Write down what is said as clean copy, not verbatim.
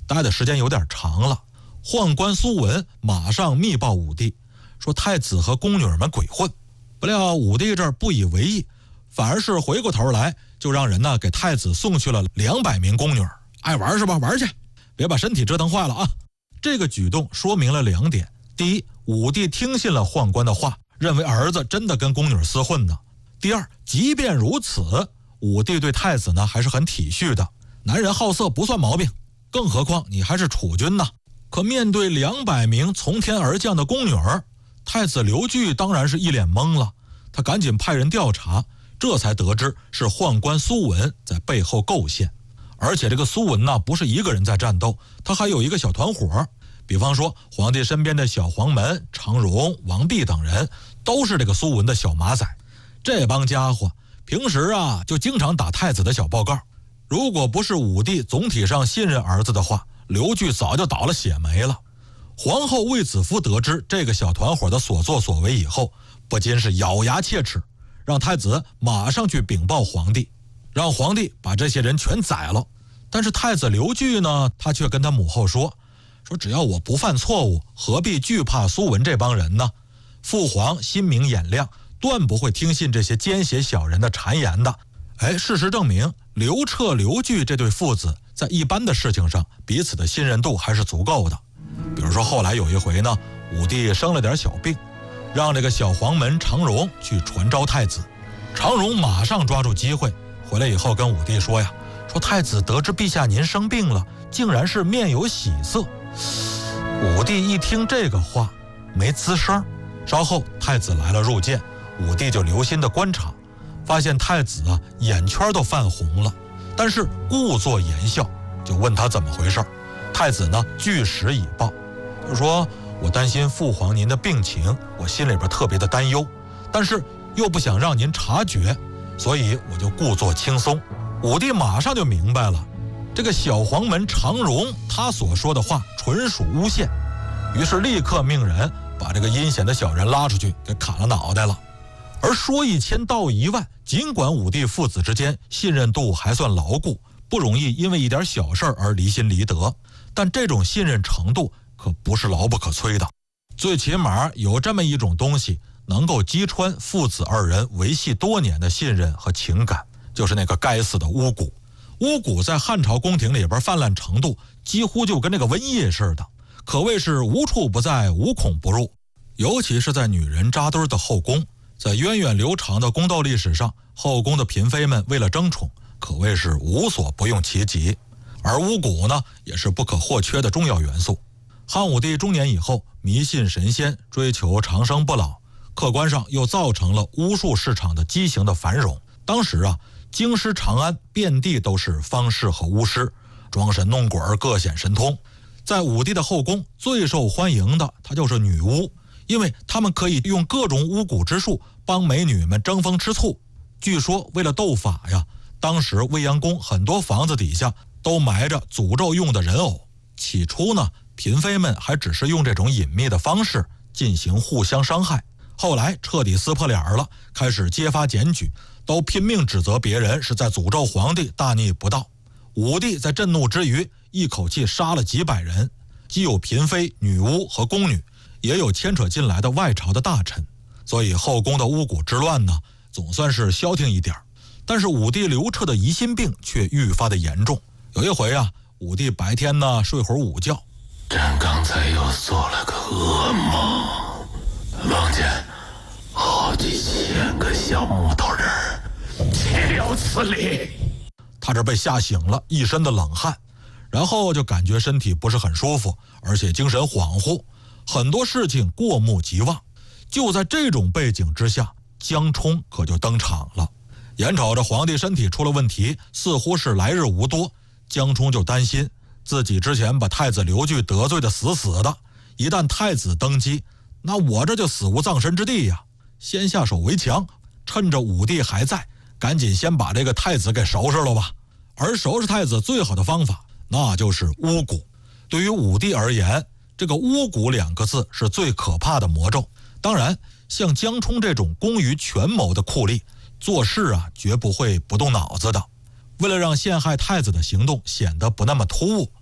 待的时间有点长了。宦官苏文马上密报武帝，说太子和宫女们鬼混。不料武帝这儿不以为意，反而是回过头来就让人呢给太子送去了200名宫女，爱玩是吧？玩去，别把身体折腾坏了啊！这个举动说明了2点：第一，武帝听信了宦官的话，认为儿子真的跟宫女厮混呢；第二，即便如此，武帝对太子呢还是很体恤的，男人好色不算毛病，更何况你还是储君呢。可面对200名从天而降的宫女儿，太子刘据当然是一脸懵了，他赶紧派人调查，这才得知是宦官苏文在背后构陷。而且这个苏文呢，不是一个人在战斗，他还有一个小团伙，比方说皇帝身边的小黄门、常荣、王弼等人，都是这个苏文的小马仔。这帮家伙平时啊就经常打太子的小报告，如果不是武帝总体上信任儿子的话，刘据早就倒了血霉了。皇后卫子夫得知这个小团伙的所作所为以后，不禁是咬牙切齿，让太子马上去禀报皇帝，让皇帝把这些人全宰了。但是太子刘据呢，他却跟他母后说只要我不犯错误，何必惧怕苏文这帮人呢？父皇心明眼亮，断不会听信这些奸邪小人的谗言的。事实证明，刘彻、刘据这对父子在一般的事情上彼此的信任度还是足够的。比如说后来有一回呢，武帝生了点小病，让这个小黄门常荣去传召太子。常荣马上抓住机会回来以后跟武帝说太子得知陛下您生病了，竟然是面有喜色。武帝一听这个话没吱声。稍后太子来了入见，武帝就留心的观察，发现太子眼圈都泛红了，但是故作言笑，就问他怎么回事。太子呢据实以报，就说我担心父皇您的病情，我心里边特别的担忧，但是又不想让您察觉，所以我就故作轻松。武帝马上就明白了，这个小黄门常荣他所说的话纯属诬陷，于是立刻命人把这个阴险的小人拉出去给砍了脑袋了。而说1000道10000，尽管武帝父子之间信任度还算牢固，不容易因为一点小事而离心离德，但这种信任程度可不是牢不可摧的。最起码有这么一种东西能够击穿父子2人维系多年的信任和情感，就是那个该死的巫蛊。巫蛊在汉朝宫廷里边泛滥程度几乎就跟那个瘟疫似的，可谓是无处不在，无孔不入。尤其是在女人扎堆的后宫，在源远流长的宫斗历史上，后宫的嫔妃们为了争宠，可谓是无所不用其极。而巫蛊呢，也是不可或缺的重要元素。汉武帝中年以后，迷信神仙，追求长生不老，客观上又造成了巫术市场的畸形的繁荣。当时京师长安遍地都是方士和巫师，装神弄鬼，各显神通。在武帝的后宫最受欢迎的，她就是女巫，因为他们可以用各种巫蛊之术帮美女们争风吃醋。据说为了斗法呀，当时未央宫很多房子底下都埋着诅咒用的人偶。起初呢，嫔妃们还只是用这种隐秘的方式进行互相伤害，后来彻底撕破脸了，开始揭发检举，都拼命指责别人是在诅咒皇帝大逆不道。武帝在震怒之余，一口气杀了几百人，既有嫔妃、女巫和宫女，也有牵扯进来的外朝的大臣。所以后宫的巫蛊之乱呢，总算是消停一点。但是武帝刘彻的疑心病却愈发的严重。有一回武帝白天呢睡会儿午觉， 朕刚才又做了个噩梦，梦见好几千个小木头人岂有此理。 他这被吓醒了，一身的冷汗，然后就感觉身体不是很舒服，而且精神恍惚，很多事情过目即忘。就在这种背景之下，江充可就登场了。眼瞅着皇帝身体出了问题，似乎是来日无多，江充就担心自己之前把太子刘据得罪的死死的，一旦太子登基，那我这就死无葬身之地呀。先下手为强，趁着武帝还在，赶紧先把这个太子给收拾了吧。而收拾太子最好的方法，那就是巫蛊。对于武帝而言，这个巫蛊2个字是最可怕的魔咒。当然，像江充这种工于权谋的酷吏，做事绝不会不动脑子的。为了让陷害太子的行动显得不那么突兀，